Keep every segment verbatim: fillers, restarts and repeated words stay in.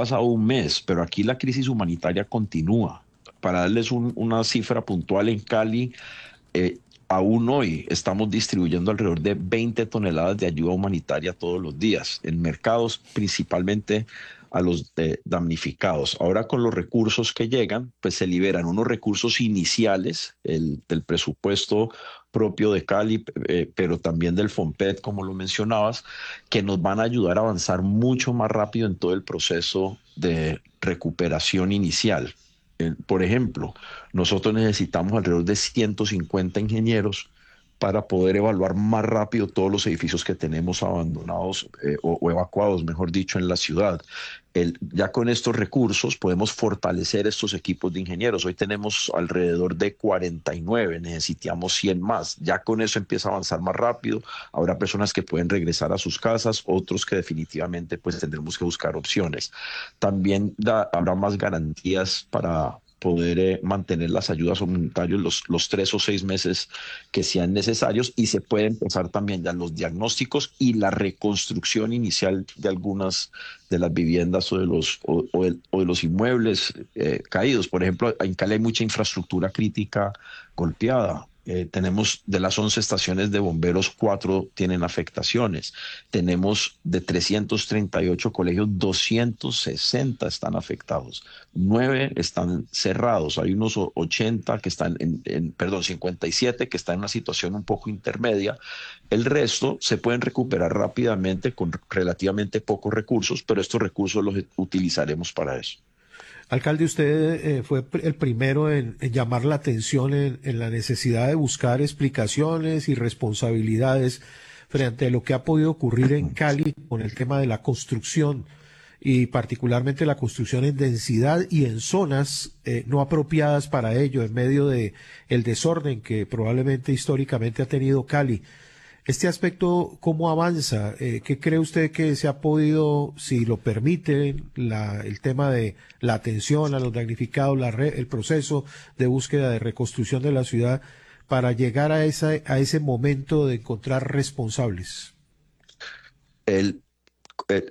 pasado un mes, pero aquí la crisis humanitaria continúa. Para darles un- una cifra puntual, en Cali, eh, aún hoy estamos distribuyendo alrededor de veinte toneladas de ayuda humanitaria todos los días en mercados, principalmente a los eh, damnificados. Ahora con los recursos que llegan, pues se liberan unos recursos iniciales el, del presupuesto propio de Cali, eh, pero también del FOMPET, como lo mencionabas, que nos van a ayudar a avanzar mucho más rápido en todo el proceso de recuperación inicial. Eh, por ejemplo, nosotros necesitamos alrededor de ciento cincuenta ingenieros para poder evaluar más rápido todos los edificios que tenemos abandonados eh, o, o evacuados, mejor dicho, en la ciudad. El- ya con estos recursos podemos fortalecer estos equipos de ingenieros. Hoy tenemos alrededor de cuarenta y nueve, necesitamos cien más. Ya con eso empieza a avanzar más rápido. Habrá personas que pueden regresar a sus casas, otros que definitivamente pues tendremos que buscar opciones. También da- habrá más garantías para poder eh, mantener las ayudas humanitarias los, los tres o seis meses que sean necesarios, y se puede empezar también ya los diagnósticos y la reconstrucción inicial de algunas de las viviendas o de los, o, o de, o de los inmuebles eh, caídos. Por ejemplo, en Cali hay mucha infraestructura crítica golpeada. Eh, tenemos de las once estaciones de bomberos, cuatro tienen afectaciones. Tenemos de trescientos treinta y ocho colegios, doscientos sesenta están afectados, nueve están cerrados, hay unos o- ochenta que están en, en- perdón, cincuenta y siete que están en una situación un poco intermedia. El resto se pueden recuperar rápidamente con relativamente pocos recursos, pero estos recursos los utilizaremos para eso. Alcalde, usted eh, fue pr- el primero en, en llamar la atención en, en la necesidad de buscar explicaciones y responsabilidades frente a lo que ha podido ocurrir en Cali con el tema de la construcción y particularmente la construcción en densidad y en zonas eh, no apropiadas para ello, en medio de el desorden que probablemente históricamente ha tenido Cali. Este aspecto, ¿cómo avanza? Eh, ¿qué cree usted que se ha podido, si lo permite, la, el tema de la atención a los damnificados, la re- el proceso de búsqueda de reconstrucción de la ciudad para llegar a, esa, a ese momento de encontrar responsables? El, eh,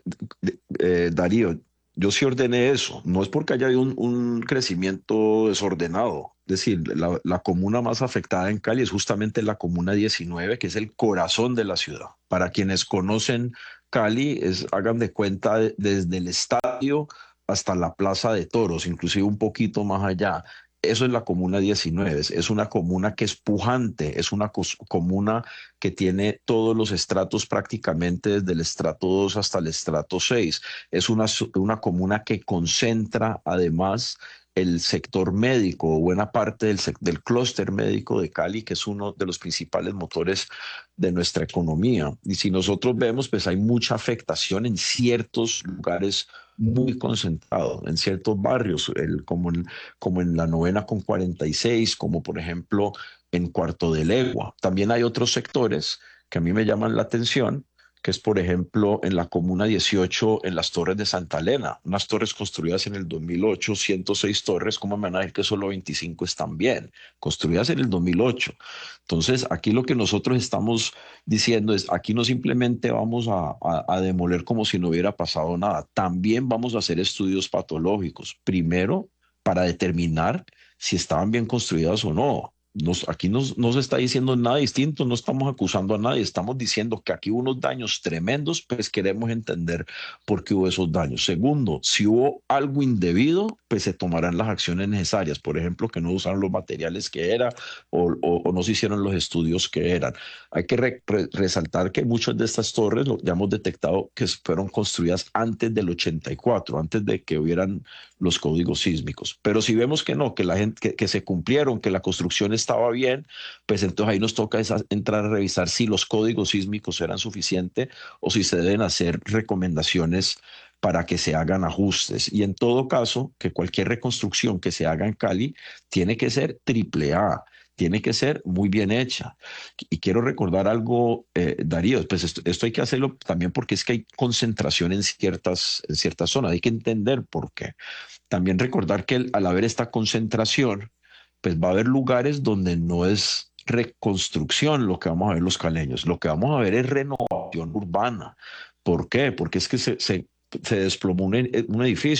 eh, Darío, yo sí ordené eso. No es porque haya habido un, un crecimiento desordenado. Es decir, la, la comuna más afectada en Cali es justamente la comuna diecinueve, que es el corazón de la ciudad. Para quienes conocen Cali, es, hagan de cuenta de- desde el estadio hasta la Plaza de Toros, inclusive un poquito más allá. Eso es la comuna diecinueve. Es es una comuna que es pujante, es una cos- comuna que tiene todos los estratos prácticamente desde el estrato dos hasta el estrato seis. Es una, su- una comuna que concentra además el sector médico, buena parte del, sec- del clúster médico de Cali, que es uno de los principales motores de nuestra economía. Y si nosotros vemos, pues hay mucha afectación en ciertos lugares muy concentrados, en ciertos barrios, el- como, en, como en la novena con cuarenta y seis, como por ejemplo en Cuarto de Legua. También hay otros sectores que a mí me llaman la atención, que es, por ejemplo, en la Comuna dieciocho, en las Torres de Santa Elena, unas torres construidas en el dos mil ocho, ciento seis torres. ¿Cómo me van a decir que solo veinticinco están bien? Construidas en el dos mil ocho. Entonces, aquí lo que nosotros estamos diciendo es, aquí no simplemente vamos a, a, a demoler como si no hubiera pasado nada, también vamos a hacer estudios patológicos, primero para determinar si estaban bien construidas o no. Nos, aquí nos- no se está diciendo nada distinto, no estamos acusando a nadie, estamos diciendo que aquí hubo unos daños tremendos, pues queremos entender por qué hubo esos daños. Segundo, si hubo algo indebido, pues se tomarán las acciones necesarias, por ejemplo, que no usaron los materiales que era, o, o- o no se hicieron los estudios que eran. Hay que re- re- resaltar que muchas de estas torres lo, ya hemos detectado que fueron construidas antes del ochenta y cuatro, antes de que hubieran los códigos sísmicos. Pero si vemos que no, que la gente, que, que se cumplieron, que la construcción estaba bien, pues entonces ahí nos toca esa- entrar a revisar si los códigos sísmicos eran suficientes o si se deben hacer recomendaciones para que se hagan ajustes. Y en todo caso, que cualquier reconstrucción que se haga en Cali tiene que ser triple A, tiene que ser muy bien hecha. Y quiero recordar algo, eh, Darío, pues esto, esto hay que hacerlo también porque es que hay concentración en ciertas, en ciertas zonas, hay que entender por qué. También recordar que el- al haber esta concentración, pues va a haber lugares donde no es reconstrucción lo que vamos a ver los caleños, lo que vamos a ver es renovación urbana. ¿Por qué? Porque es que se, se, se desplomó un, e- un edificio.